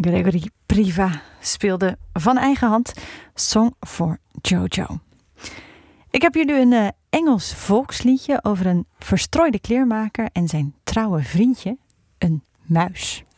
Gregory Priva speelde van eigen hand Song for Jojo. Ik heb hier nu een Engels volksliedje over een verstrooide kleermaker en zijn trouwe vriendje, een muis.